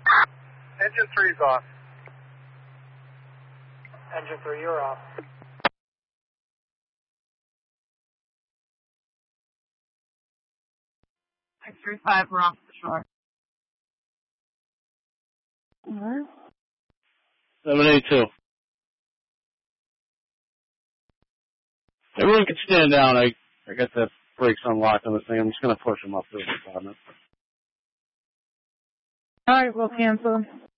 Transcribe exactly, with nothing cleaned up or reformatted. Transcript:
Engine three's off. Engine three, you're off. six three five, we're off the shore. Alright. seven eight two. Everyone can stand down. I, I got the brakes unlocked on this thing. I'm just going to push them up to the department. Alright, we'll cancel.